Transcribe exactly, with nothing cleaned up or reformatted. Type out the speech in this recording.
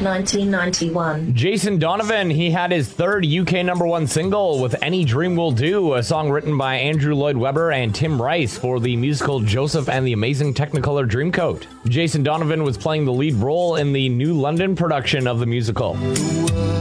nineteen ninety-one. Jason Donovan, he had his third U K number one single with Any Dream Will Do, a song written by Andrew Lloyd Webber and Tim Rice for the musical Joseph and the Amazing Technicolor Dreamcoat. Jason Donovan was playing the lead role in the New London production of the musical.